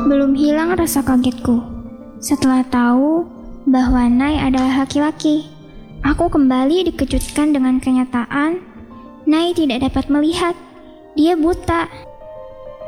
Belum hilang rasa kagetku setelah tahu bahwa Nai adalah laki-laki. Aku kembali dikejutkan dengan kenyataan Nai tidak dapat melihat. Dia buta.